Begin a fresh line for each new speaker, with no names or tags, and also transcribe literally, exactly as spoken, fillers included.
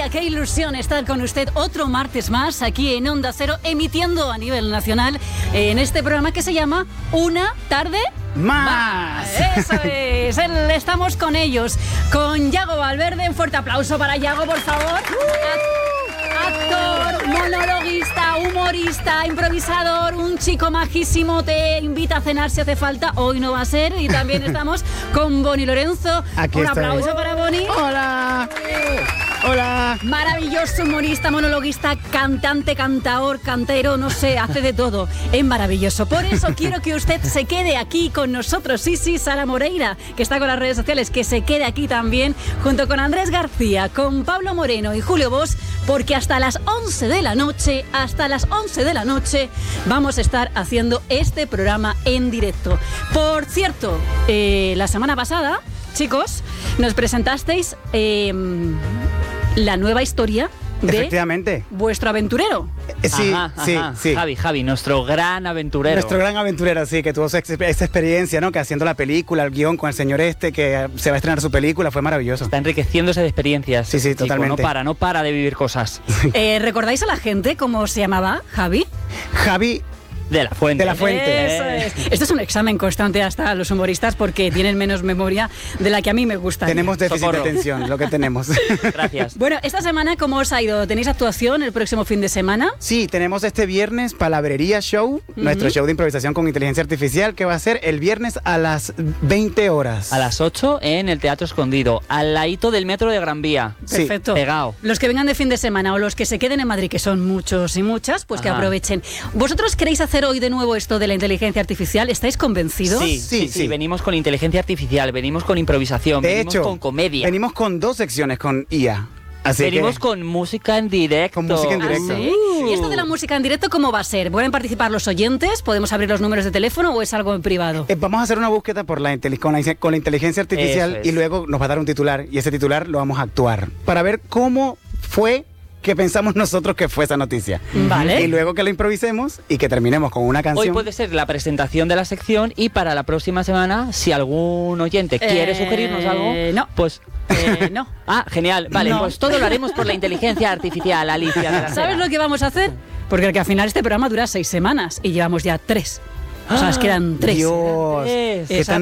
alegría, qué ilusión estar con usted otro martes más aquí en Onda Cero, emitiendo a nivel nacional en este programa que se llama Una Tarde
Más.
Eso es, estamos con ellos, con Yago Valverde. Un fuerte aplauso para Yago, por favor. Actor, monologuista, humorista, improvisador, un chico majísimo, te invita a cenar si hace falta, hoy no va a ser. Y también estamos con Boni Lorenzo.
Aquí
un
estoy.
aplauso para Boni.
Hola. Hola.
Maravilloso humorista, monologuista, cantante, cantaor, cantero, no sé, hace de todo. Es maravilloso. Por eso quiero que usted se quede aquí con nosotros. Sí, sí, Sara Moreira, que está con las redes sociales, que se quede aquí también, junto con Andrés García, con Pablo Moreno y Julio Bosch, porque hasta las once de la noche, hasta las once de la noche, vamos a estar haciendo este programa en directo. Por cierto, eh, la semana pasada, chicos, nos presentasteis eh, la nueva historia de
Efectivamente.
vuestro aventurero.
Eh, Sí,
Ajá,
sí,
ajá.
sí.
Javi, Javi, nuestro gran aventurero.
Nuestro gran aventurero, sí, que tuvo esa, ex- esa experiencia, ¿no? Que haciendo la película, el guión con el señor este, que se va a estrenar su película, fue maravilloso.
Está enriqueciéndose de experiencias.
Sí, sí,
chico,
totalmente.
No para, no para de vivir cosas.
Eh, ¿Recordáis a la gente cómo se llamaba Javi?
Javi
De la Fuente.
de la Fuente.
Eso es. Esto es un examen constante hasta a los humoristas porque tienen menos memoria de la que a mí me gusta.
Tenemos déficit
Socorro.
de atención, lo que tenemos.
Gracias.
Bueno, esta semana, ¿cómo os ha ido? ¿Tenéis actuación el próximo fin de semana?
Sí, tenemos este viernes Palabrería Show, nuestro show de improvisación con inteligencia artificial, que va a ser el viernes a las veinte horas.
A las ocho en el Teatro Escondido, al ladito del metro de Gran Vía.
Sí,
Perfecto.
pegado.
Los que vengan de fin de semana o los que se queden en Madrid, que son muchos y muchas, pues que
Ajá.
aprovechen. ¿Vosotros queréis hacer hoy de nuevo esto de la inteligencia artificial? ¿Estáis convencidos?
Sí,
Sí,
sí, sí,
sí.
Venimos con inteligencia artificial, venimos con improvisación,
De
venimos
hecho,
con comedia.
venimos con dos secciones con I A. Así
venimos
que,
con música en directo.
Con música en
¿Ah,
directo.
sí? ¿Y esto de la música en directo cómo va a ser? ¿Pueden participar los oyentes? ¿Podemos abrir los números de teléfono o es algo en privado?
Eh, vamos a hacer una búsqueda por la inteli- con, la, con la inteligencia artificial
Eso es.
y luego nos va a dar un titular y ese titular lo vamos a actuar para ver cómo fue que pensamos nosotros que fue esa noticia.
Vale.
Y luego que lo improvisemos y que terminemos con una canción.
Hoy puede ser la presentación de la sección y para la próxima semana, si algún oyente quiere
Eh,
sugerirnos algo,
no.
pues...
Eh, no.
Ah, genial. Vale,
No.
pues todo lo haremos por la inteligencia artificial, Alicia. de la
¿Sabes
Cera.
lo que vamos a hacer? Porque que al final este programa dura seis semanas y llevamos ya tres. O sea, nos quedan tres.
Dios,
Tres.
qué tan